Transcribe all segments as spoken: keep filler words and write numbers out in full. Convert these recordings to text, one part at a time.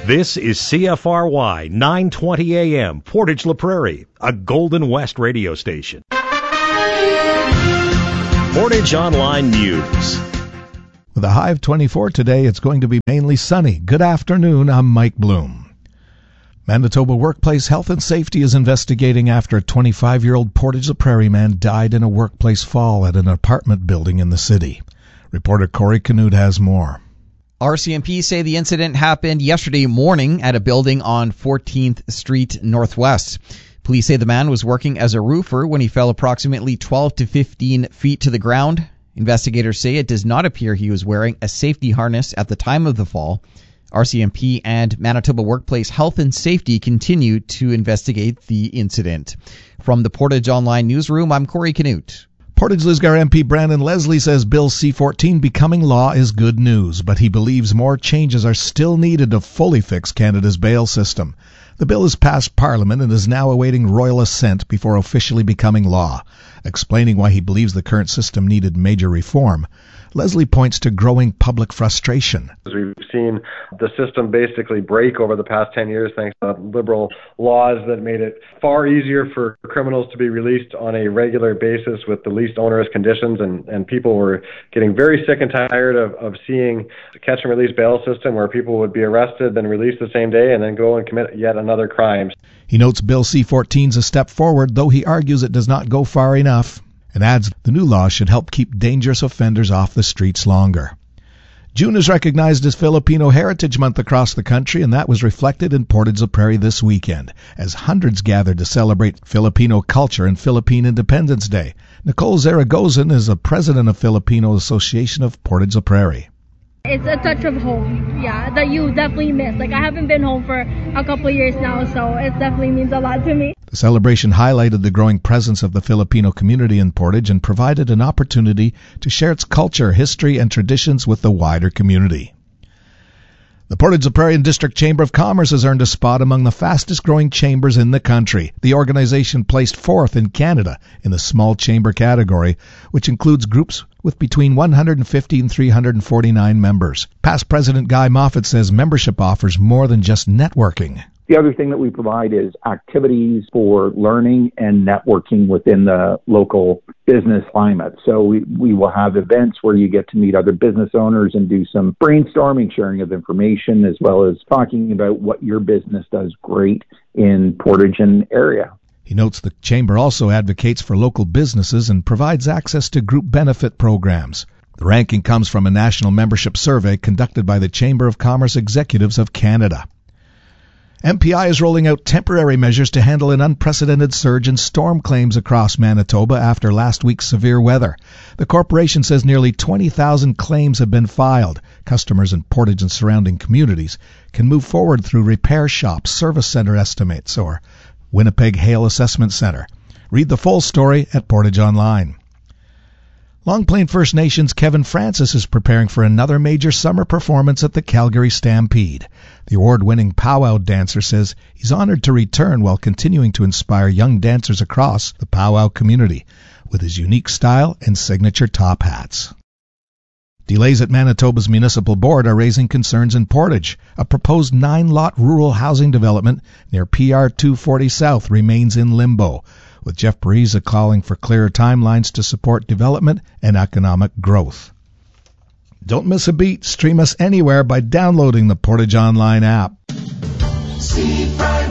This is C F R Y nine twenty A M, Portage La Prairie, a Golden West radio station. Portage Online News. With a high of twenty-four today, it's going to be mainly sunny. Good afternoon, I'm Mike Bloom. Manitoba Workplace Health and Safety is investigating after a twenty-five-year-old Portage La Prairie man died in a workplace fall at an apartment building in the city. Reporter Corey Canute has more. R C M P say the incident happened yesterday morning at a building on fourteenth Street Northwest. Police say the man was working as a roofer when he fell approximately twelve to fifteen feet to the ground. Investigators say it does not appear he was wearing a safety harness at the time of the fall. R C M P and Manitoba Workplace Health and Safety continue to investigate the incident. From the Portage Online newsroom, I'm Corey Canute. Portage-Lisgar M P Brandon Leslie says Bill C fourteen becoming law is good news, but he believes more changes are still needed to fully fix Canada's bail system. The bill has passed Parliament and is now awaiting royal assent before officially becoming law. Explaining why he believes the current system needed major reform, Leslie points to growing public frustration. We've seen the system basically break over the past ten years thanks to liberal laws that made it far easier for criminals to be released on a regular basis with the least onerous conditions, and, and people were getting very sick and tired of, of seeing the catch and release bail system where people would be arrested, then released the same day, and then go and commit yet another crime. He notes Bill C fourteen is a step forward, though he argues it does not go far enough, and adds the new law should help keep dangerous offenders off the streets longer. June is recognized as Filipino Heritage Month across the country, and that was reflected in Portage La Prairie this weekend, as hundreds gathered to celebrate Filipino culture and Philippine Independence Day. Nicole Zaragozan is the president of Filipino Association of Portage La Prairie. It's a touch of home, yeah, that you definitely miss. Like, I haven't been home for a couple of years now, so it definitely means a lot to me. The celebration highlighted the growing presence of the Filipino community in Portage and provided an opportunity to share its culture, history, and traditions with the wider community. The Portage La Prairie District Chamber of Commerce has earned a spot among the fastest-growing chambers in the country. The organization placed fourth in Canada in the small chamber category, which includes groups with between one hundred fifty and three hundred forty-nine members. Past President Guy Moffat says membership offers more than just networking. The other thing that we provide is activities for learning and networking within the local business climate. So we, we will have events where you get to meet other business owners and do some brainstorming, sharing of information, as well as talking about what your business does great in Portage and area. He notes the Chamber also advocates for local businesses and provides access to group benefit programs. The ranking comes from a national membership survey conducted by the Chamber of Commerce Executives of Canada. M P I is rolling out temporary measures to handle an unprecedented surge in storm claims across Manitoba after last week's severe weather. The corporation says nearly twenty thousand claims have been filed. Customers in Portage and surrounding communities can move forward through repair shops, service center estimates, or Winnipeg Hail Assessment Center. Read the full story at Portage Online. Long Plain First Nations Kevin Francis is preparing for another major summer performance at the Calgary Stampede. The award-winning powwow dancer says he's honored to return while continuing to inspire young dancers across the powwow community with his unique style and signature top hats. Delays at Manitoba's municipal board are raising concerns in Portage. A proposed nine-lot rural housing development near P R two forty South remains in limbo, with Jeff Pariza calling for clearer timelines to support development and economic growth. Don't miss a beat. Stream us anywhere by downloading the Portage Online app. Seafront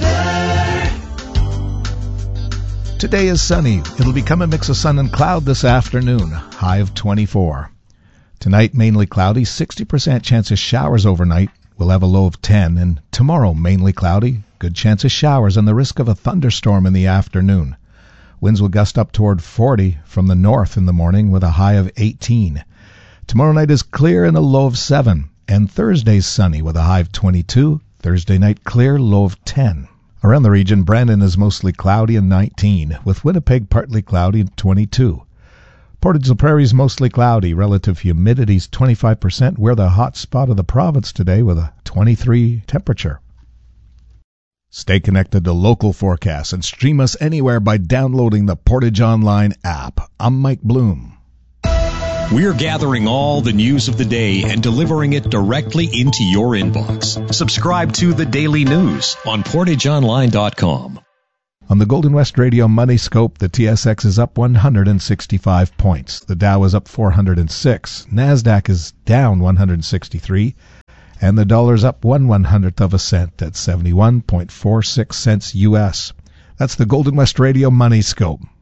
weather. Today is sunny. It'll become a mix of sun and cloud this afternoon. High of twenty-four. Tonight, mainly cloudy, sixty percent chance of showers overnight. We'll have a low of ten. And tomorrow, mainly cloudy, good chance of showers and the risk of a thunderstorm in the afternoon. Winds will gust up toward forty from the north in the morning with a high of eighteen. Tomorrow night is clear and a low of seven. And Thursday's sunny with a high of twenty-two. Thursday night clear, low of ten. Around the region, Brandon is mostly cloudy and nineteen, with Winnipeg partly cloudy and twenty-two. Portage La Prairie is mostly cloudy. Relative humidity is twenty-five percent. We're the hot spot of the province today with a twenty-three temperature. Stay connected to local forecasts and stream us anywhere by downloading the Portage Online app. I'm Mike Bloom. We're gathering all the news of the day and delivering it directly into your inbox. Subscribe to The Daily News on portage online dot com. On the Golden West Radio Money Scope, the T S X is up one hundred sixty-five points. The Dow is up four hundred six. NASDAQ is down one hundred sixty-three. And the dollar's up one one hundredth of a cent at seventy-one point four six cents U S. That's the Golden West Radio Money Scope.